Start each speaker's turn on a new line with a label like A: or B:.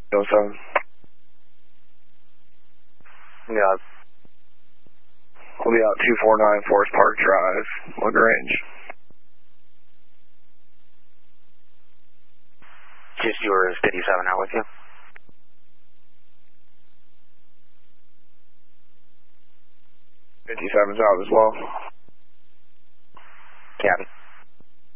A: 07.
B: Yeah.
A: We'll be out 249 Forest Park Drive, LaGrange.
B: Just yours, 57 out with you.
A: 57's out as well.
B: Copy.